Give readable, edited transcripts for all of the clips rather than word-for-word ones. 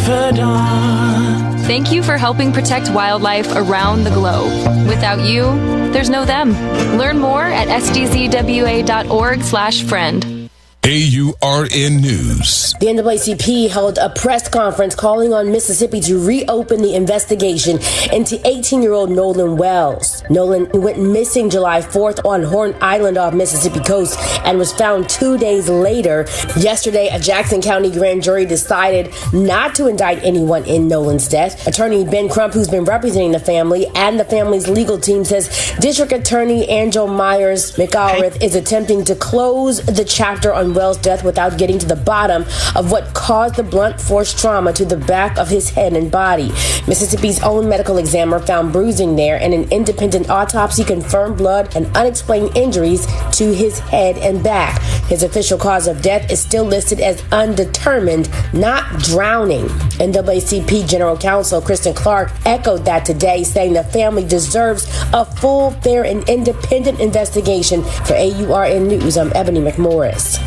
confidant. Thank you for helping protect wildlife around the globe. Without you, there's no them. Learn more at sdzwa.org/friend. AURN News. The NAACP held a press conference calling on Mississippi to reopen the investigation into 18-year-old Nolan Wells. Nolan went missing July 4th on Horn Island off Mississippi coast and was found 2 days later. Yesterday, a Jackson County grand jury decided not to indict anyone in Nolan's death. Attorney Ben Crump, who's been representing the family and the family's legal team, says District Attorney Angel Myers McAuliffe is attempting to close the chapter on Wells' death without getting to the bottom of what caused the blunt force trauma to the back of his head and body. Mississippi's own medical examiner found bruising there, and an independent autopsy confirmed blood and unexplained injuries to his head and back. His official cause of death is still listed as undetermined, not drowning. NAACP General Counsel Kristen Clark echoed that today, saying the family deserves a full, fair, and independent investigation. For AURN News, I'm Ebony McMorris.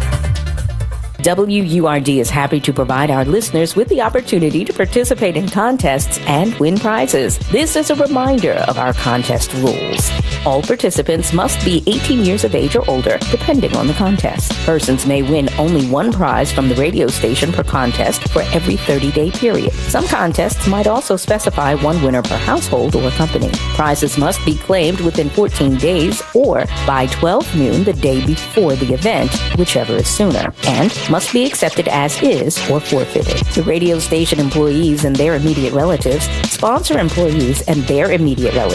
WURD is happy to provide our listeners with the opportunity to participate in contests and win prizes. This is a reminder of our contest rules. All participants must be 18 years of age or older, depending on the contest. Persons may win only one prize from the radio station per contest for every 30-day period. Some contests might also specify one winner per household or company. Prizes must be claimed within 14 days or by 12 noon the day before the event, whichever is sooner, and must be accepted as is or forfeited. The radio station employees and their immediate relatives, sponsor employees and their immediate relatives,